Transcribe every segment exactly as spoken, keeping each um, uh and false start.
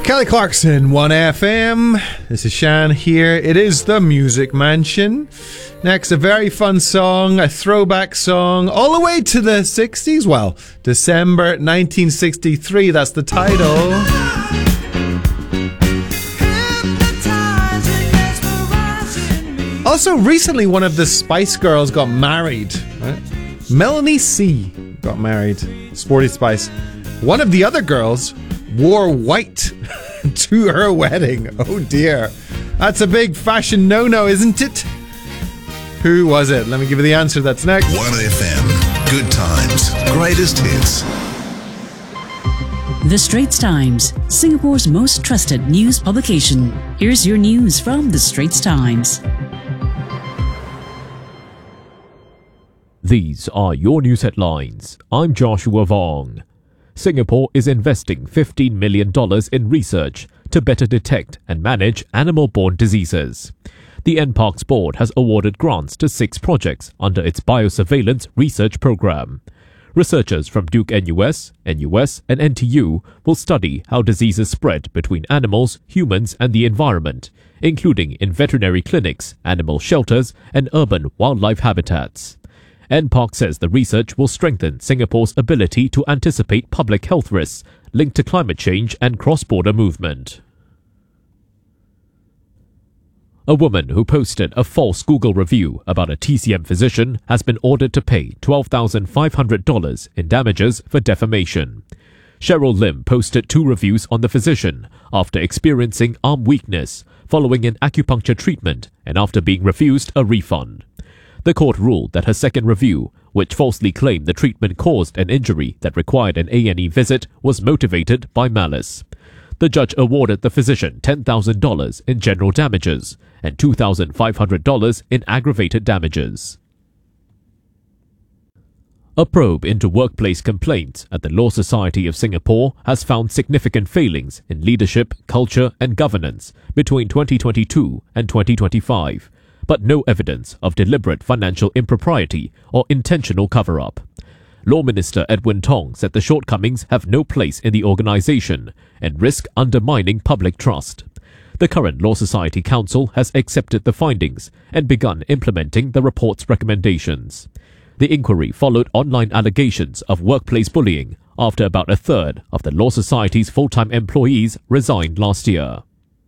Kelly Clarkson, one F M. This is Shan here. It is the Music Mansion. Next, a very fun song, a throwback song, all the way to the sixties. Well, December nineteen sixty-three, that's the title. Also, recently, one of the Spice Girls got married. Right? Melanie C got married. Sporty Spice. One of the other girls wore white to her wedding. Oh dear. That's a big fashion no-no, isn't it? Who was it? Let me give you the answer. That's next. one F M. Good times. Greatest hits. The Straits Times, Singapore's most trusted news publication. Here's your news from The Straits Times. These are your news headlines. I'm Joshua Vong. Singapore is investing fifteen million dollars in research to better detect and manage animal-borne diseases. The N PARKS board has awarded grants to six projects under its biosurveillance research program. Researchers from Duke N U S, N U S and N T U will study how diseases spread between animals, humans and the environment, including in veterinary clinics, animal shelters and urban wildlife habitats. N PARKS says the research will strengthen Singapore's ability to anticipate public health risks linked to climate change and cross-border movement. A woman who posted a false Google review about a T C M physician has been ordered to pay twelve thousand five hundred dollars in damages for defamation. Cheryl Lim posted two reviews on the physician after experiencing arm weakness following an acupuncture treatment and after being refused a refund. The court ruled that her second review, which falsely claimed the treatment caused an injury that required an A and E visit, was motivated by malice. The judge awarded the physician ten thousand dollars in general damages and two thousand five hundred dollars in aggravated damages. A probe into workplace complaints at the Law Society of Singapore has found significant failings in leadership, culture and governance between twenty twenty-two and twenty twenty-five, but no evidence of deliberate financial impropriety or intentional cover-up. Law Minister Edwin Tong said the shortcomings have no place in the organisation and risk undermining public trust. The current Law Society Council has accepted the findings and begun implementing the report's recommendations. The inquiry followed online allegations of workplace bullying after about a third of the Law Society's full-time employees resigned last year.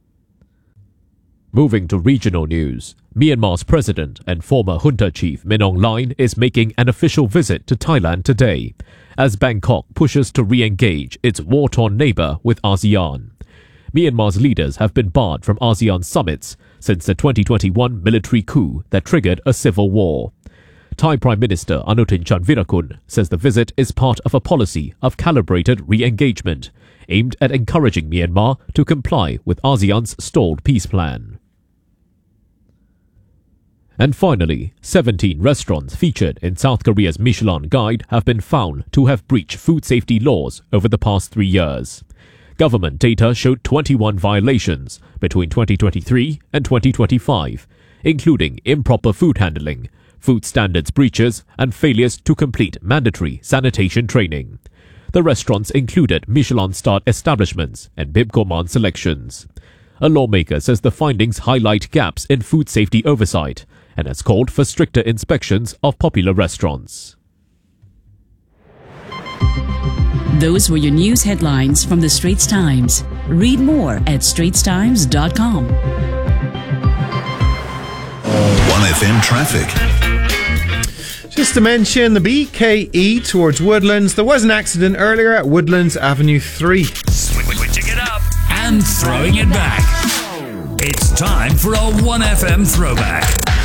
Moving to regional news, Myanmar's president and former junta chief Min Aung Hlaing is making an official visit to Thailand today, as Bangkok pushes to re-engage its war-torn neighbour with ASEAN. Myanmar's leaders have been barred from ASEAN summits since the twenty twenty-one military coup that triggered a civil war. Thai Prime Minister Anutin Chanvirakul says the visit is part of a policy of calibrated re-engagement aimed at encouraging Myanmar to comply with ASEAN's stalled peace plan. And finally, seventeen restaurants featured in South Korea's Michelin Guide have been found to have breached food safety laws over the past three years. Government data showed twenty-one violations between twenty twenty-three and twenty twenty-five, including improper food handling, food standards breaches, and failures to complete mandatory sanitation training. The restaurants included Michelin-starred establishments and Bib Gourmand selections. A lawmaker says the findings highlight gaps in food safety oversight and has called for stricter inspections of popular restaurants. Those were your news headlines from The Straits Times. Read more at straits times dot com. one F M traffic. Just to mention, the B K E towards Woodlands. There was an accident earlier at Woodlands Avenue three. Switching it up and throwing it back. It's time for a one F M throwback.